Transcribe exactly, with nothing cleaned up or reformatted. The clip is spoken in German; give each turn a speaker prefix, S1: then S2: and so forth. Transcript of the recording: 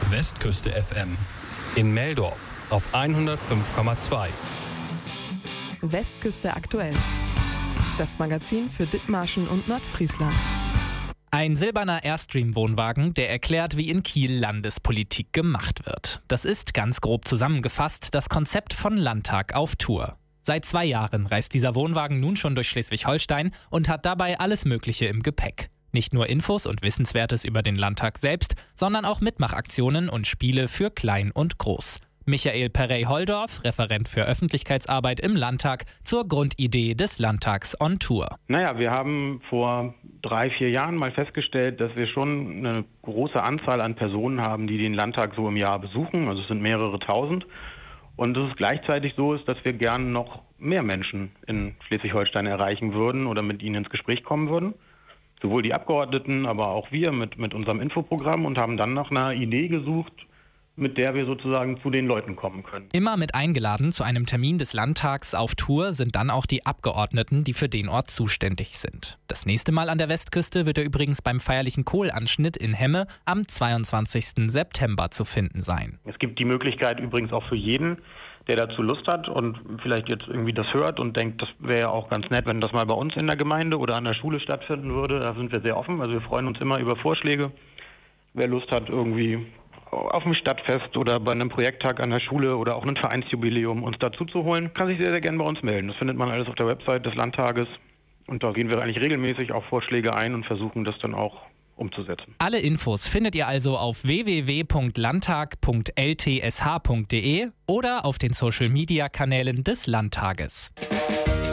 S1: Westküste F M. In Meldorf auf hundertfünf Komma zwei.
S2: Westküste aktuell. Das Magazin für Dithmarschen und Nordfriesland.
S3: Ein silberner Airstream-Wohnwagen, der erklärt, wie in Kiel Landespolitik gemacht wird. Das ist, ganz grob zusammengefasst, das Konzept von Landtag auf Tour. Seit zwei Jahren reist dieser Wohnwagen nun schon durch Schleswig-Holstein und hat dabei alles Mögliche im Gepäck. Nicht nur Infos und Wissenswertes über den Landtag selbst, sondern auch Mitmachaktionen und Spiele für Klein und Groß. Michael Perey-Holdorf, Referent für Öffentlichkeitsarbeit im Landtag, zur Grundidee des Landtags on Tour.
S4: Naja, wir haben vor drei, vier Jahren mal festgestellt, dass wir schon eine große Anzahl an Personen haben, die den Landtag so im Jahr besuchen. Also es sind mehrere tausend. Und dass es gleichzeitig so ist, dass wir gerne noch mehr Menschen in Schleswig-Holstein erreichen würden oder mit ihnen ins Gespräch kommen würden. Sowohl die Abgeordneten, aber auch wir mit, mit unserem Infoprogramm und haben dann nach einer Idee gesucht, mit der wir sozusagen zu den Leuten kommen können.
S3: Immer mit eingeladen zu einem Termin des Landtags auf Tour sind dann auch die Abgeordneten, die für den Ort zuständig sind. Das nächste Mal an der Westküste wird er übrigens beim feierlichen Kohlanschnitt in Hemme am zweiundzwanzigsten September zu finden sein.
S4: Es gibt die Möglichkeit übrigens auch für jeden, der dazu Lust hat und vielleicht jetzt irgendwie das hört und denkt, das wäre ja auch ganz nett, wenn das mal bei uns in der Gemeinde oder an der Schule stattfinden würde. Da sind wir sehr offen. Also wir freuen uns immer über Vorschläge. Wer Lust hat, irgendwie auf dem Stadtfest oder bei einem Projekttag an der Schule oder auch einem Vereinsjubiläum uns dazu zu holen, kann sich sehr, sehr gerne bei uns melden. Das findet man alles auf der Website des Landtages und da gehen wir eigentlich regelmäßig auf Vorschläge ein und versuchen das dann auch umzusetzen.
S3: Alle Infos findet ihr also auf w w w punkt landtag punkt l t s h punkt d e oder auf den Social-Media-Kanälen des Landtages.